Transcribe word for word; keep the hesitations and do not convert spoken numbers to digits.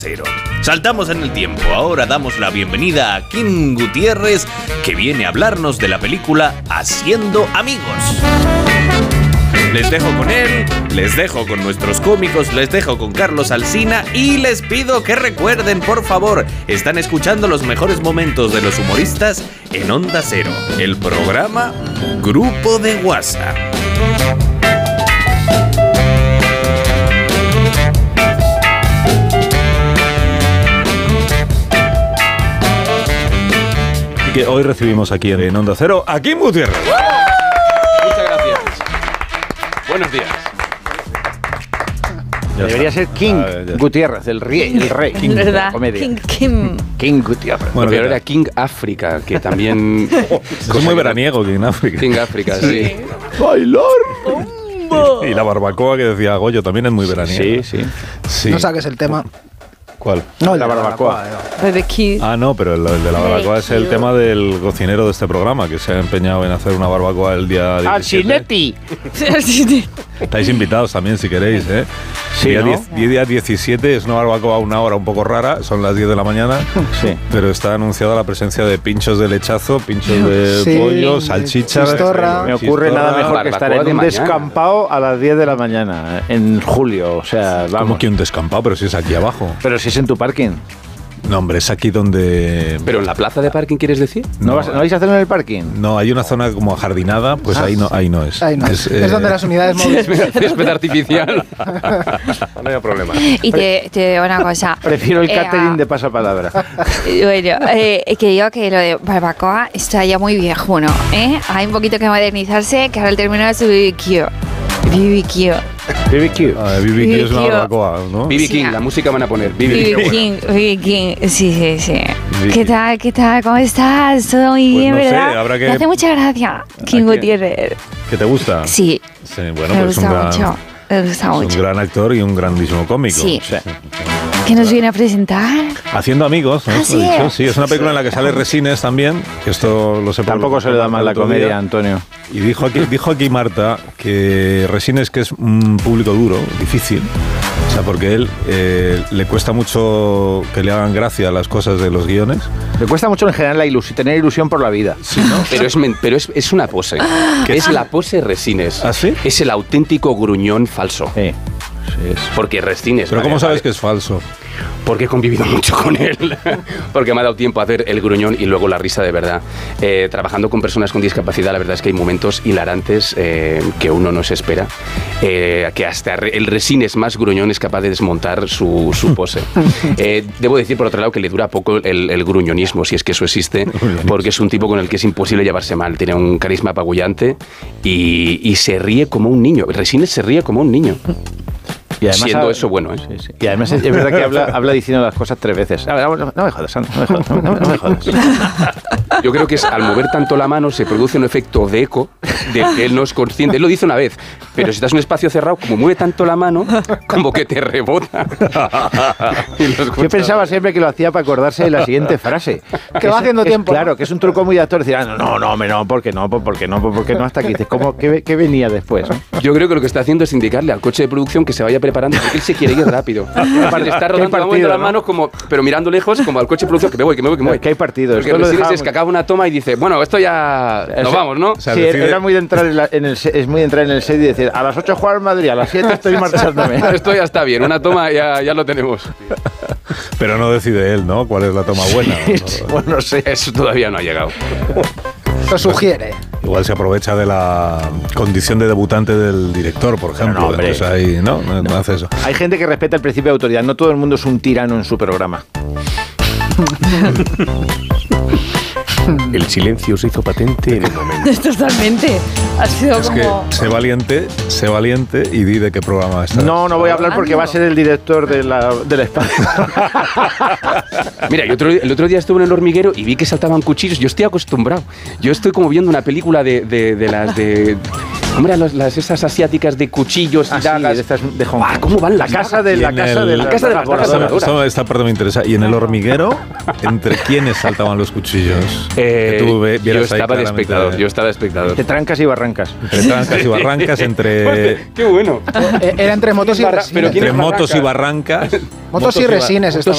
Cero. Saltamos en el tiempo, ahora damos la bienvenida a Kim Gutiérrez, que viene a hablarnos de la película Haciendo Amigos. Les dejo con él, les dejo con nuestros cómicos, les dejo con Carlos Alsina y les pido que recuerden, por favor, están escuchando los mejores momentos de los humoristas en Onda Cero, el programa Grupo de WhatsApp. Que hoy recibimos aquí en Onda Cero a Kim Gutiérrez. Muchas gracias. Buenos días. Ya Debería está. ser King Ah, ya. Gutiérrez, el rey, el rey King de la ¿Verdad? comedia. King Kim. King Gutiérrez. Bueno, Pero ¿qué era tal? King África, que también... Es muy veraniego aquí en África. King África, sí. ¡Bailar! Y la barbacoa que decía Goyo también es muy veraniego. Sí, sí. Sí. No saques el tema. ¿Cuál? No, el La de barbacoa. Barbecue. Ah, no, pero el, el de la barbacoa es el tema del cocinero de este programa, que se ha empeñado en hacer una barbacoa el día diecisiete. ¡Alcinetti! Estáis invitados también si queréis, ¿eh? Sí, día, ¿no? diez, día diecisiete es una barbacoa a una hora un poco rara, son las diez de la mañana, Sí. pero está anunciada la presencia de pinchos de lechazo, pinchos de Sí, pollo, de salchichas. chistorra. Me ocurre chistorra. nada mejor que estar barbacoa en de un mañana. descampado a las diez de la mañana, en julio. O sea, Como vamos. que un descampado, pero si es aquí abajo. Pero si es en tu parking. No, hombre, es aquí donde... ¿Pero en la plaza de parking quieres decir? ¿No, No. vas, ¿no vais a hacerlo en el parking? No, hay una zona como ajardinada, pues Ah. ahí no, ahí no es. Ahí no. Es, eh, donde las unidades móviles. Césped artificial. No hay problema. Y te, te digo una cosa. Prefiero el Eh, catering de pasapalabra. Bueno, eh, que digo que lo de barbacoa está ya muy viejuno, ¿eh? Hay un poquito que modernizarse, que ahora el término es B B Q. B B Q. B B Q. Ah, B B Q es una B B Q. barbacoa, ¿no? B B Sí, King, ah. la música van a poner. B B B B King. King, B B King. Sí, sí, sí. B B ¿Qué King. tal? ¿Qué tal? ¿Cómo estás? Todo muy Pues bien, no sé, ¿verdad? habrá que- Me hace mucha gracia, King que- Gutiérrez. ¿Que te gusta? Sí, Sí, bueno, me pues gusta un gran, mucho. Me gusta es un mucho. gran actor y un grandísimo cómico. Sí. ¿Qué nos viene a presentar? Haciendo amigos, ¿no? Ah, Lo he sí dicho. es. Sí, es una película en la que sale Resines también, que esto lo sé por- Tampoco se le da mal la el otro comedia, día. Antonio. Y dijo aquí, dijo aquí Marta que Resines, que es un público duro, difícil, o sea, porque él eh, le cuesta mucho que le hagan gracia las cosas de los guiones. Le cuesta mucho en general la ilusión, tener ilusión por la vida. Pero es, men- pero es, es una pose. Es la pose Resines. ¿Ah, sí? Es el auténtico gruñón falso. Sí. Sí, es. Porque Resines... Pero vale, ¿cómo sabes vale. que es falso? Porque he convivido mucho con él. Porque me ha dado tiempo a hacer el gruñón y luego la risa de verdad. Eh, trabajando con personas con discapacidad, la verdad es que hay momentos hilarantes eh, que uno no se espera. Eh, que hasta re- el Resines más gruñón es capaz de desmontar su, su pose. Eh, debo decir, por otro lado, que le dura poco el, el gruñonismo, si es que eso existe, porque es un tipo con el que es imposible llevarse mal. Tiene un carisma apabullante y, y se ríe como un niño. Resines se ríe como un niño. Y además Siendo ha- eso bueno, ¿eh? Sí, sí. Y además es, es verdad que habla, habla diciendo las cosas tres veces. A ver, no, no, no me jodas, Ana, no me jodas, no, me- no me jodas. Yo creo que es, al mover tanto la mano se produce un efecto de eco del que él no es consciente. Él lo dice una vez, pero si estás en un espacio cerrado, como mueve tanto la mano, como que te rebota. Y lo Yo escuchas. pensaba siempre que lo hacía para acordarse de la siguiente frase. Que va Es- haciendo es- tiempo, Claro, ¿no? que es un truco muy de actor. Decir, ah, no, no, no, hombre, no, ¿por qué no? ¿Por qué no? ¿Por qué no? Hasta aquí dices, ¿cómo, qué, ¿qué venía después? Yo creo que lo que está haciendo es indicarle al coche de producción que se vaya preparando porque él se quiere ir rápido. Le está rodando partido, va moviendo las ¿no? manos, como, pero mirando lejos, como al coche de producción, que me voy, que me voy, que me voy. Que hay partido. Porque Esto lo Resines dejaba- es que acaba una toma y dice, bueno, esto ya... Nos Eso- vamos, ¿no? O sea, Sí, decide- era muy de entrar en, la- en el se- es muy de entrar en el set y decir, a las ocho juega el Madrid, a las siete estoy marchándome. Esto ya está bien, una toma ya, ya lo tenemos. Pero no decide él, ¿no? ¿Cuál es la toma buena? Pues no sé. Eso todavía no ha llegado. Lo sugiere. Igual se aprovecha de la condición de debutante del director, por ejemplo. no, hombre. Entonces ahí, ¿no? No, no hace eso. Hay gente que respeta el principio de autoridad. No todo el mundo es un tirano en su programa. El silencio se hizo patente en el momento. Totalmente. Ha sido Es que como... sé valiente, sé valiente y di de qué programa está. No, no voy a hablar porque va a ser el director de la, del espacio. Mira, yo otro- el otro día estuve en el hormiguero y vi que saltaban cuchillos. Yo estoy acostumbrado. Yo estoy como viendo una película de, de, de las de... ¿Cómo eran las, las esas asiáticas de cuchillos y Ah, sí, dagas? de estas de Hong Ah, Kong. ¿cómo van la las casa de Y la en casa el- de la la casa de las voladoras. dagas Esto- esto- esta parte me interesa. ¿Y en el hormiguero, entre quiénes saltaban los cuchillos? Eh, Que tú ve- yo vieras ahí estaba de claramente. espectador. Yo estaba de espectador. De trancas y barrancas. Entre trancas y barrancas, entre, ¡Qué bueno! Eh, Era entre motos y Barra- resines. pero ¿quién entre es motos y barranca? barrancas. Motos y ba- resines. Motos